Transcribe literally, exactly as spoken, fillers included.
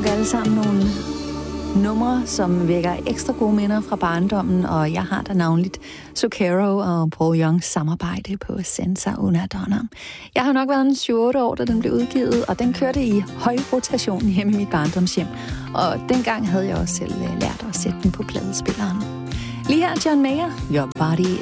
nok alle sammen nogle numre, som vækker ekstra gode minder fra barndommen, og jeg har da navnligt Zucchero og Paul Youngs samarbejde på Senza Una Donna. Jeg har nok været en syv otte år, da den blev udgivet, og den kørte i høj rotation hjemme i mit barndomshjem. Og dengang havde jeg også selv lært at sætte den på pladespilleren. Lige her John Mayer, Your Body